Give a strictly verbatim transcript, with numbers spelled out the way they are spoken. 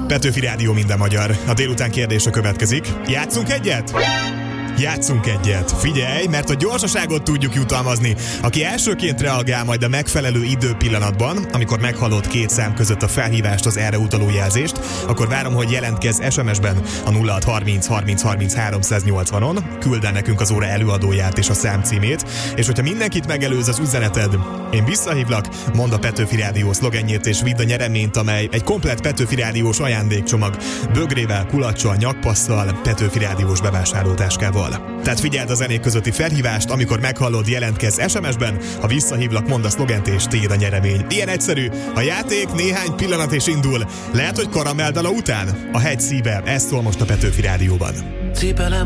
Petőfi Rádió, minden magyar. A délután kérdése következik. Játszunk egyet? Játszunk egyet. Figyelj, mert a gyorsaságot tudjuk jutalmazni. Aki elsőként reagál majd a megfelelő időpillanatban, amikor meghallod két szám között a felhívást, az erre utaló jelzést, akkor várom, hogy jelentkezz es em es-ben a nulla hat harminc harminc harminc háromszáznyolcvanon, küld el nekünk az óra előadóját és a szám címét, és hogyha mindenkit megelőz az üzeneted, én visszahívlak, mondd a Petőfi Rádió szlogenjét és vidd a nyereményt, amely egy komplett Petőfi Rádiós ajándékcsomag, bögrével, kulacsal, nyakpasszal, Petőfi Rádiós bevásárlótáskával. Tehát figyeld a zenék közötti felhívást, amikor meghallod, jelentkezz es em es-ben, ha visszahívlak, mondd a szlogent és tiéd a nyeremény. Ilyen egyszerű, a játék néhány pillanat és indul. Lehet, hogy karamelldala után? A hegy szíve, ez szól most a Petőfi Rádióban. Cipelem